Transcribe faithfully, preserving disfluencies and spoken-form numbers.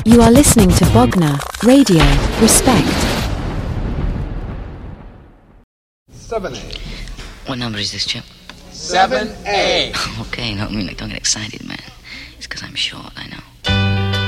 You are listening to Bogner Radio. Respect. seven A. What number is this, Chip? seven A. Okay, no, I mean, like, don't get excited, man. It's because I'm short, I know.